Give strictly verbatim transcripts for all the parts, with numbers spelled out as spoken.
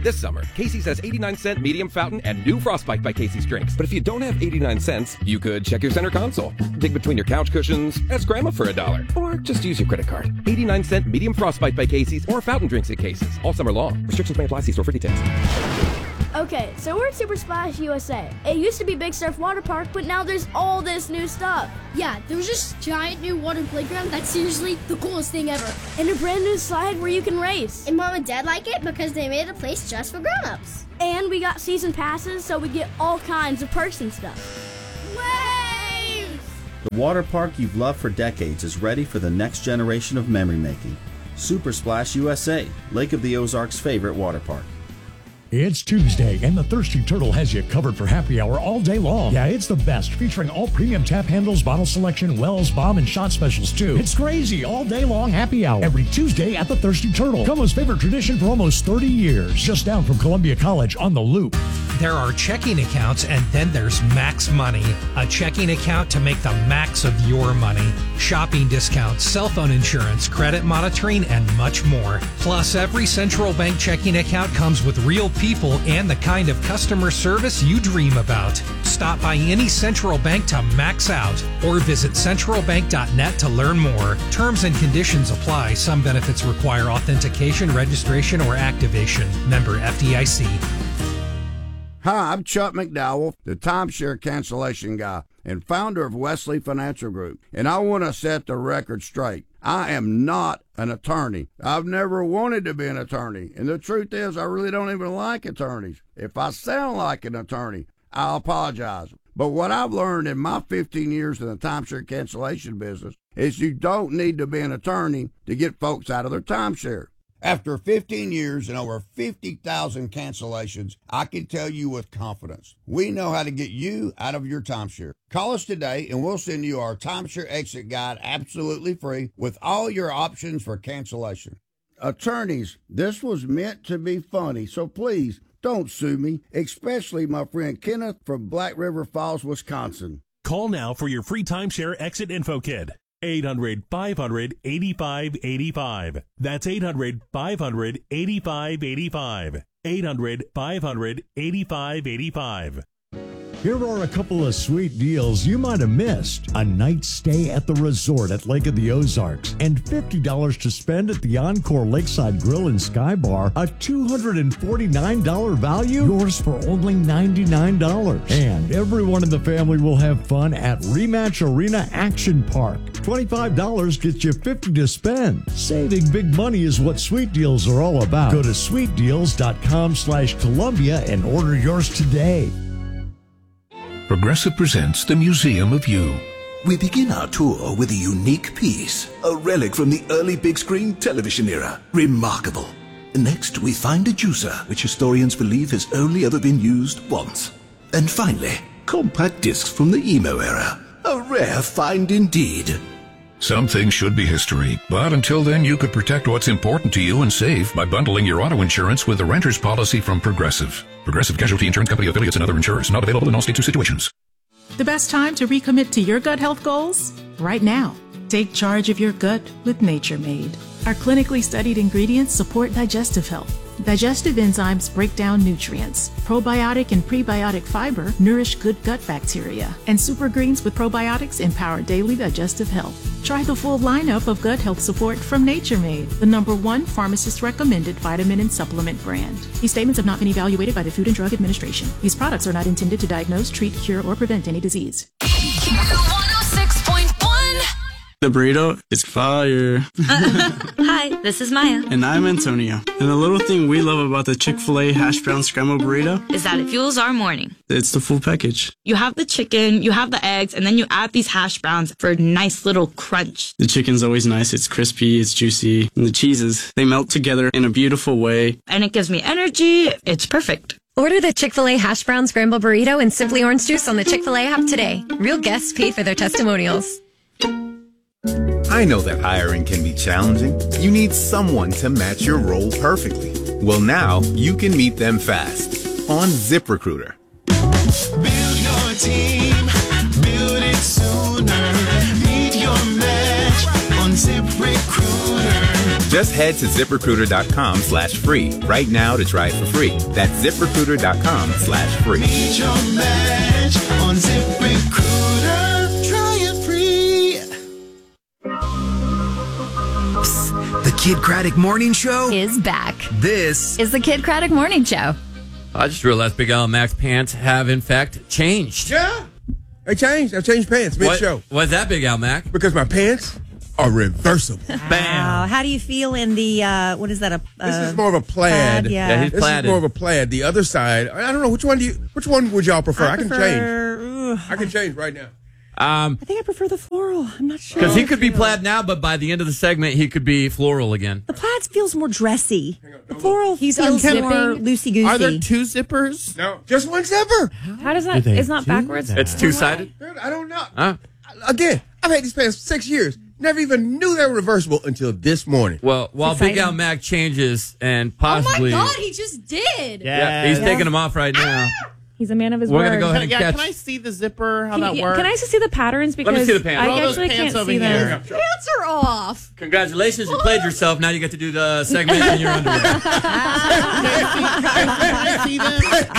This summer, Casey's has eighty-nine cent medium fountain and new Frostbite by Casey's drinks. But if you don't have eighty-nine cents, you could check your center console, dig between your couch cushions, ask grandma for a dollar, or just use your credit card. eighty-nine cent medium Frostbite by Casey's or fountain drinks at Casey's. All summer long. Restrictions may apply. See store for details. Okay, so we're at Super Splash U S A. It used to be Big Surf Water Park, but now there's all this new stuff. Yeah, there's this giant new water playground that's seriously the coolest thing ever. And a brand new slide where you can race. And Mom and Dad like it because they made a place just for grown-ups. And we got season passes, so we get all kinds of perks and stuff. Waves! The water park you've loved for decades is ready for the next generation of memory making. Super Splash U S A, Lake of the Ozarks' favorite water park. It's Tuesday, and the Thirsty Turtle has you covered for happy hour all day long. Yeah, it's the best, featuring all premium tap handles, bottle selection, wells, bomb, and shot specials, too. It's crazy, all day long happy hour, every Tuesday at the Thirsty Turtle. Como's favorite tradition for almost thirty years, just down from Columbia College on the Loop. There are checking accounts, and then there's Max Money, a checking account to make the max of your money. Shopping discounts, cell phone insurance, credit monitoring, and much more. Plus, every central bank checking account comes with real people and the kind of customer service you dream about. Stop by any central bank to max out or visit central bank dot net to learn more. Terms and conditions apply. Some benefits require authentication, registration, or activation. Member F D I C. Hi, I'm Chuck McDowell, the timeshare cancellation guy and founder of Wesley Financial Group, and I want to set the record straight. I am not an attorney. I've never wanted to be an attorney, and the truth is I really don't even like attorneys. If I sound like an attorney, I'll apologize. But what I've learned in my fifteen years in the timeshare cancellation business is you don't need to be an attorney to get folks out of their timeshare. After fifteen years and over fifty thousand cancellations, I can tell you with confidence, we know how to get you out of your timeshare. Call us today and we'll send you our timeshare exit guide absolutely free with all your options for cancellation. Attorneys, this was meant to be funny, so please don't sue me, especially my friend Kenneth from Black River Falls, Wisconsin. Call now for your free timeshare exit info kit. eight hundred, five hundred, eighty-five eighty-five. That's eight hundred, five hundred, eighty-five eighty-five. eight hundred, five hundred, eighty-five eighty-five. Here are a couple of sweet deals you might have missed. A night stay at the resort at Lake of the Ozarks and fifty dollars to spend at the Encore Lakeside Grill and Sky Bar. A two hundred forty-nine dollars value, yours for only ninety-nine dollars. And everyone in the family will have fun at Rematch Arena Action Park. twenty-five dollars gets you fifty dollars to spend. Saving big money is what Sweet Deals are all about. Go to sweet deals dot com slash Columbia and order yours today. Progressive presents the Museum of You. We begin our tour with a unique piece, a relic from the early big screen television era. Remarkable. Next, we find a juicer, which historians believe has only ever been used once. And finally, compact discs from the emo era. A rare find indeed. Some things should be history, but until then you could protect what's important to you and save by bundling your auto insurance with the renter's policy from Progressive. Progressive Casualty Insurance Company affiliates and other insurers. Not available in all states or situations. The best time to recommit to your gut health goals? Right now. Take charge of your gut with Nature Made. Our clinically studied ingredients support digestive health. Digestive enzymes break down nutrients. Probiotic and prebiotic fiber nourish good gut bacteria. And super greens with probiotics empower daily digestive health. Try the full lineup of gut health support from Nature Made, the number one pharmacist-recommended vitamin and supplement brand. These statements have not been evaluated by the Food and Drug Administration. These products are not intended to diagnose, treat, cure, or prevent any disease. one oh six point one. The burrito is fire. Hi, this is Maya. And I'm Antonio. And the little thing we love about the Chick-fil-A hash brown scramble burrito is that it fuels our morning. It's the full package. You have the chicken, you have the eggs, and then you add these hash browns for a nice little crunch. The chicken's always nice. It's crispy, it's juicy. And the cheeses, they melt together in a beautiful way. And it gives me energy. It's perfect. Order the Chick-fil-A hash brown scramble burrito and Simply Orange Juice on the Chick-fil-A app today. Real guests paid for their testimonials. I know that hiring can be challenging. You need someone to match your role perfectly. Well, now you can meet them fast on ZipRecruiter. Build your team, build it sooner. Meet your match on ZipRecruiter. Just head to ZipRecruiter.com slash free right now to try it for free. That's ZipRecruiter.com slash free. Meet your match on ZipRecruiter. Try it free. The Kid Craddock Morning Show is back. This is the Kid Craddock Morning Show. I just realized Big Al and Mac's pants have, in fact, changed. Yeah. They changed. I changed pants mid-show. What, what's that, Big Al Mac? Because my pants are reversible. Wow. How do you feel in the, uh, what is that? A, uh, This is more of a plaid. plaid, yeah. Yeah, he's This plaided. is more of a plaid. The other side, I don't know, which one do you, which one would y'all prefer? I, I can prefer- change. I can change right now. Um, I think I prefer the floral. I'm not sure. Because he could be plaid now, but by the end of the segment, he could be floral again. The plaid feels more dressy. The floral He's feels unzipping. more loosey-goosey. Are there two zippers? No, just one zipper. How does that? Do they It's not do backwards. that? It's two-sided? Dude, I don't know. Huh? Again, I've had these pants for six years. Never even knew they were reversible until this morning. Well, while Big exciting. Al Mac changes and Oh possibly... my God, he just did. Yeah, he's taking them off right now. He's a man of his We're word. gonna go ahead and yeah, catch- Can I see the zipper? How Can, that yeah, works? can I just see the patterns? Because Let me see the pants. I Roll those actually pants can't over see here. them. Pants are off. Congratulations, you played yourself. Now you get to do the segment in your underwear. see them?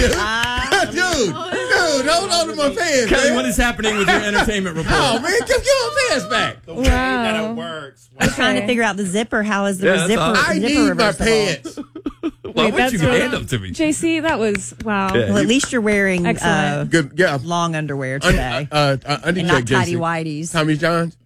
Dude, dude, hold on to my pants, Kelly, man. what is happening with your entertainment report? Oh, man, give, give my pants back. The way that it works. I'm trying to figure out the zipper. How is the Yeah, that's zipper? all. I zipper need my reversible? pants. Why would that's you really- hand them to me? J C, that was wow. Yeah. Well, at least you're wearing uh, Excellent. Good, yeah. long underwear Un- today, uh, uh, and undercheck, not J tidy C. whities. Tommy John's.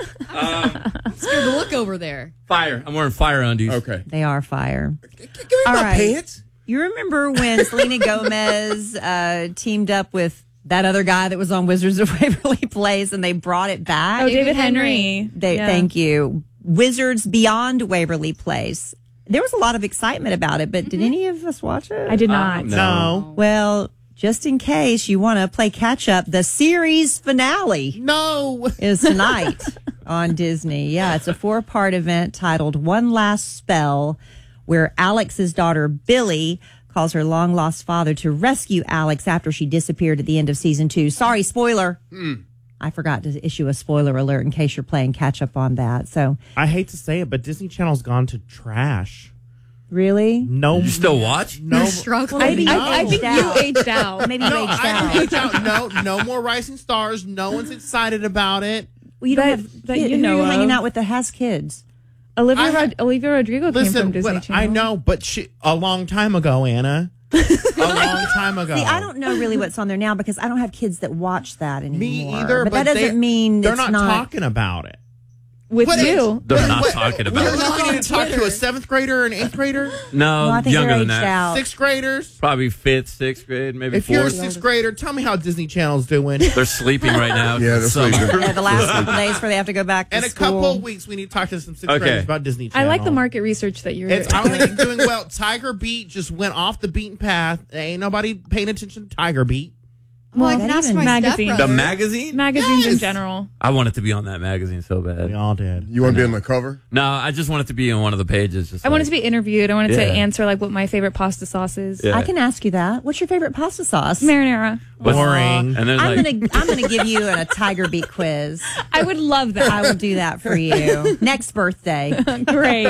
Scared to look over there. Fire. I'm wearing fire undies. Okay. They are fire. Give me All my right. pants. You remember when Selena Gomez uh, teamed up with that other guy that was on Wizards of Waverly Place, and they brought it back? Oh, David Henry. They, Yeah. Thank you. Wizards Beyond Waverly Place. There was a lot of excitement about it, but did any of us watch it? I did not. no. Well, just in case you want to play catch up, the series finale No. is tonight on Disney. Yeah, it's a four part event titled One Last Spell, where Alex's daughter Billy calls her long lost father to rescue Alex after she disappeared at the end of season two. Sorry, spoiler. Hmm. I forgot to issue a spoiler alert in case you're playing catch up on that. So, I hate to say it, but Disney Channel's gone to trash. really? No. You still watch? No. Struggling. Well, maybe No. I, I think aged you out. aged out. Maybe you no, aged I out. aged out. No, no more Rising Stars. No one's excited about it. Well, you don't That- have that kid- you who know you're hanging of. out with that has kids. Olivia, I ha- Rod- Olivia Rodrigo came Listen, from Disney what- Channel. I know, but she, a long time ago, Anna. a long time ago. See, I don't know really what's on there now because I don't have kids that watch that anymore. Me either, but, but that doesn't they- mean they're it's not, not talking about it. With What you. They're not talking We about it. we need to talk to a seventh grader and eighth grader, No, Well, I think younger they're than aged that. out. sixth graders. Probably fifth, sixth grade, maybe If you're a fourth. sixth grader, tell me how Disney Channel's doing. They're sleeping right now. Yeah, they're Summer. sleeping. Yeah, the last couple days before they have to go back to In a school. couple of weeks, we need to talk to some sixth Okay. graders about Disney I Channel. like the market research that you're It's already doing well. Tiger Beat just went off the beaten path. Ain't nobody paying attention to Tiger Beat. Well, I that can ask even- my Magazine. stepbrother. The magazine? Magazines in Yes. general. I want it to be on that magazine so bad. We all did. You want to be on the cover? No, I just want it to be on one of the pages. Just I want it to be interviewed. I wanted Yeah. to answer like what my favorite pasta sauce is. Yeah. I can ask you that. What's your favorite pasta sauce? Marinara. Boring. And then I'm like, gonna I'm gonna give you a Tiger Beat quiz. I would love that. I will do that for you next birthday. Great.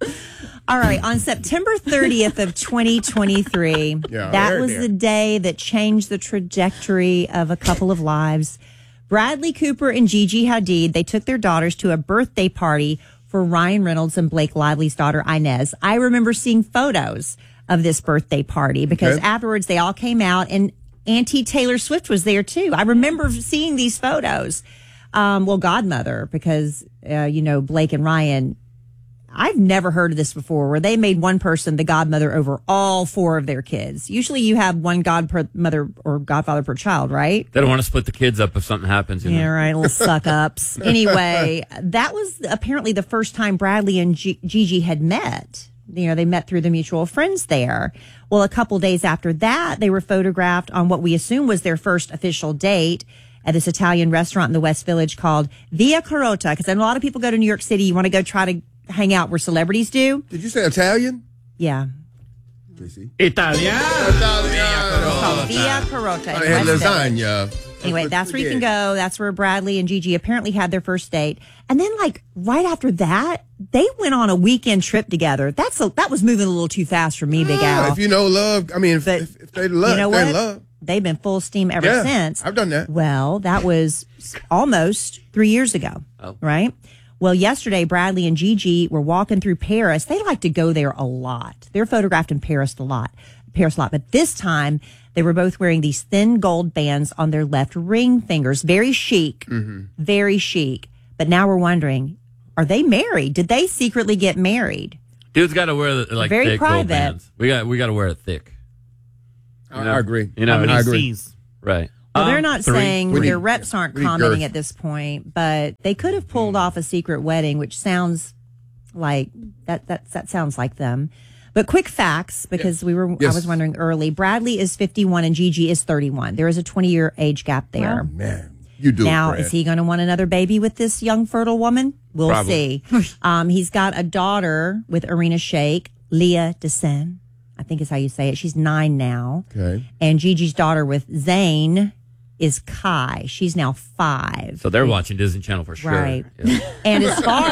All right, on September thirtieth of twenty twenty-three, Yeah, that there, was there. the day that changed the trajectory of a couple of lives. Bradley Cooper and Gigi Hadid, they took their daughters to a birthday party for Ryan Reynolds and Blake Lively's daughter Inez. I remember seeing photos of this birthday party because Okay. afterwards they all came out and Auntie Taylor Swift was there too. I remember seeing these photos. Um, well, Godmother, because, uh, you know, Blake and Ryan, I've never heard of this before where they made one person the godmother over all four of their kids. Usually you have one godmother or godfather per child, right? they don't want to split the kids up if something happens. You know? Yeah, right. Little suck ups. Anyway, that was apparently the first time Bradley and G- Gigi had met. You know, they met through the mutual friends there. Well, a couple days after that, they were photographed on what we assume was their first official date at this Italian restaurant in the West Village called Via Carota. Because a lot of people go to New York City. You want to go try to hang out where celebrities do. Did you say Italian? Yeah. Italiano. Called Via Carota. in I had West Village. lasagna. Anyway, that's where you can go. That's where Bradley and Gigi apparently had their first date. And then, like, right after that, they went on a weekend trip together. That's a, that was moving a little too fast for me, Big Al. If you know love, I mean, if, But if, if they love, you know they're what? in love. They've been full steam ever Yeah, since. I've done that. Well, that was almost three years ago, Oh. right? Well, yesterday, Bradley and Gigi were walking through Paris. They like to go there a lot. They're photographed in Paris a lot, Paris a lot. But this time, they were both wearing these thin gold bands on their left ring fingers. Very chic, Mm-hmm. very chic. But now we're wondering, are they married? Did they secretly get married? Dude's got to wear the, like Very thick gold private. bands. We got we got to wear it thick. I, I agree. You know, How many I agree. C's? Right. Well, they're Um, not three. saying We their need- reps aren't we need commenting girth. at this point, but they could have pulled off a secret wedding, which sounds like that. That that sounds like them. But quick facts, because we were, Yes. I was wondering early. Bradley is fifty-one and Gigi is thirty-one. There is a twenty-year age gap there. Man, you do Now, it, Brad. is he going to want another baby with this young fertile woman? We'll Probably. see. um, he's got a daughter with Arena Shayk, Leah Desen, I think is how you say it. She's nine now. Okay. And Gigi's daughter with Zayn is Kai. She's now five. So they're watching Disney Channel for sure. Right. Yeah. And as far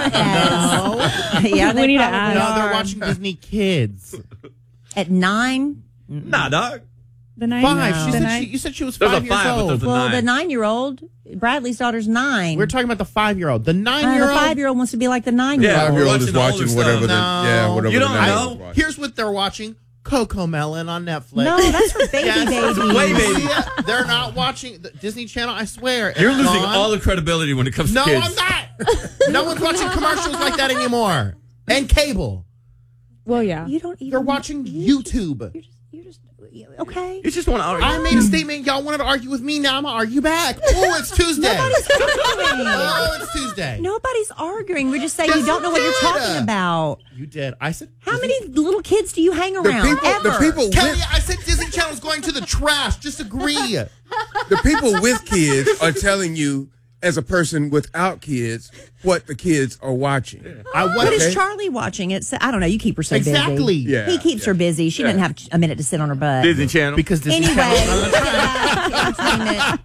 as yeah, they We need to probably add- No, they're are. watching Disney Kids. At nine. Nah, dog. The nine. Five. No. She The said nine- she, you said she was There's a five years five, but old. there's a Well, nine. the nine-year-old, Bradley's daughter's nine. We're talking about the five-year-old. The Uh, nine-year-old. the five-year-old wants to be like the nine-year-old. Yeah, Five-year-old watching is the older watching stuff. whatever the No. yeah whatever You the don't nine know. is watching. Here's what they're watching: Coco Melon on Netflix. No, that's for baby Yes, babies. Way baby. Yeah, they're not watching the Disney Channel. I swear. You're It's losing gone. all the credibility when it comes No, to kids. I'm not. No one's watching commercials like that anymore. And cable. Well, yeah. You don't even. They're watching YouTube. You're just, you're just okay. You just want to argue. I made a statement. Y'all wanted to argue with me. Now I'm going to argue back. Oh, it's Tuesday. Nobody's arguing. Oh, it's Tuesday. Nobody's arguing. We're just saying Yes, you don't know what you you're did. talking about. You did. I said. How many little kids do you hang The around? people, ever? the people, Kelly, with, I said Disney Channel's going to the trash. Just agree. the people with kids are telling you, as a person without kids, what the kids are watching. I What want is Okay. Charlie watching? It. I don't know. You keep her so Exactly. busy. Yeah, He keeps her busy. She doesn't have a minute to sit on her butt. Disney Channel. because Disney Anyway, Channel. entertainment.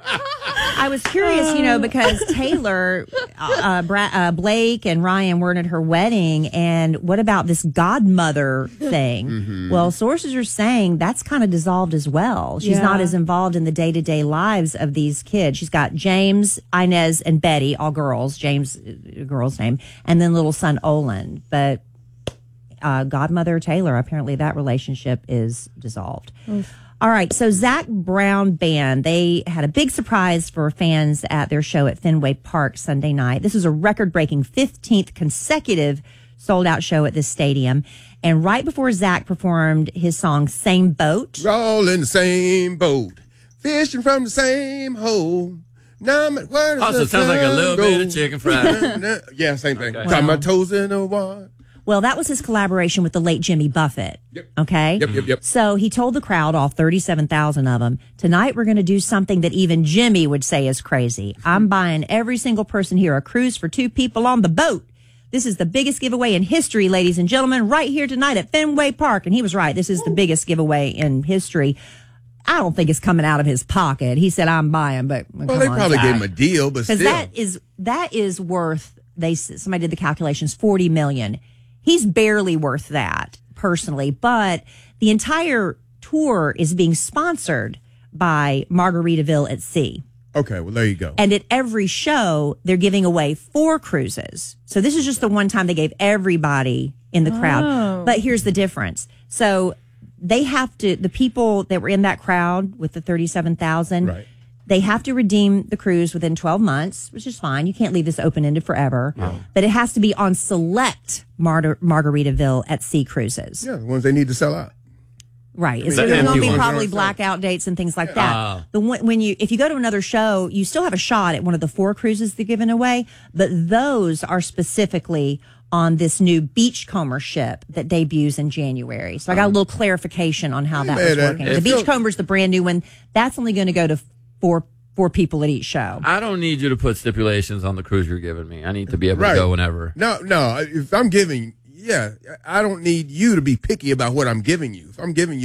I was curious, you know, because Taylor, uh, Bra- uh, Blake, and Ryan weren't at her wedding, and what about this godmother thing? Mm-hmm. Well, sources are saying that's kind of dissolved as well. She's not Yeah. as involved in the day to day lives of these kids. She's got James, Inez, and Betty, all girls. James, a girl's name, and then little son Olin, but. Uh, godmother Taylor, apparently that relationship is dissolved. All right, so Zach Brown Band, they had a big surprise for fans at their show at Fenway Park Sunday night. This was a record-breaking fifteenth consecutive sold-out show at this stadium. And right before Zach performed his song Same Boat, We're all in the same boat, fishing from the same hole. Now, I'm- where does Also, the it sounds like a sun little go? bit of chicken fried. Yeah, same thing. Okay. Talking about toes in the water. well, that was his collaboration with the late Jimmy Buffett. Yep. Okay? Yep, yep, yep. So he told the crowd, all thirty-seven thousand of them, tonight we're going to do something that even Jimmy would say is crazy. I'm buying every single person here a cruise for two people on the boat. This is the biggest giveaway in history, ladies and gentlemen, right here tonight at Fenway Park. And he was right. This is the biggest giveaway in history. I don't think it's coming out of his pocket. He said, I'm buying, but Well, come they on, probably Zach. gave him a deal, but Because still. that is that is worth. They somebody did the calculations. Forty million. He's barely worth that personally, but the entire tour is being sponsored by Margaritaville at Sea. Okay, well, there you go. And at every show, they're giving away four cruises. So this is just the one time they gave everybody in the crowd. Oh. But here's the difference. So they have to, the people that were in that crowd with the thirty-seven thousand, Right. they have to redeem the cruise within twelve months, which is fine. You can't leave this open-ended forever. But it has to be on select Mar- Margaritaville at Sea cruises. Yeah, the ones they need to sell out. Right. The So there's going to empty be ones. probably Yeah. blackout dates and things like that. Ah. The one, when you, if you go to another show, you still have a shot at one of the four cruises they're giving away, but those are specifically on this new Beachcomber ship that debuts in January. So I got a little clarification on how that Man, was that- working. it The feels- Beachcomber's the brand new one. That's only going to go to four four people at each show. I don't need you to put stipulations on the cruise you're giving me. I need to be able Right. to go whenever. No, no. If I'm giving, yeah, I don't need you to be picky about what I'm giving you. If I'm giving you,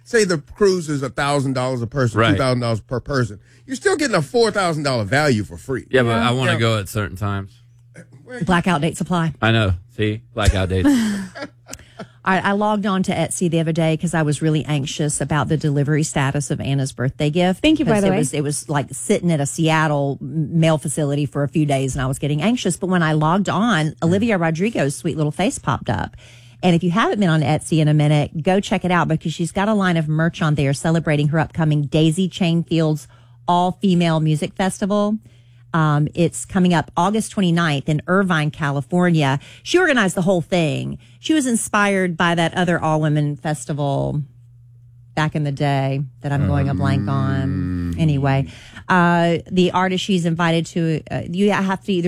say the cruise is a thousand dollars a person, Right. two thousand dollars per person. You're still getting a four thousand dollar value for free. Yeah, but I want to Yeah. go at certain times. Blackout date supply. I know. See? Blackout dates. All right, I logged on to Etsy the other day because I was really anxious about the delivery status of Anna's birthday gift. Thank you, by 'Cause the it way. Was, it was like sitting at a Seattle mail facility for a few days, and I was getting anxious. But when I logged on, Olivia Rodrigo's sweet little face popped up. And if you haven't been on Etsy in a minute, go check it out because she's got a line of merch on there celebrating her upcoming Daisy Chain Fields All-Female Music Festival. Um, it's coming up August twenty-ninth in Irvine, California. She organized the whole thing. She was inspired by that other all-women festival back in the day that I'm going a blank on. Anyway, uh, the artist she's invited to, uh, you have to either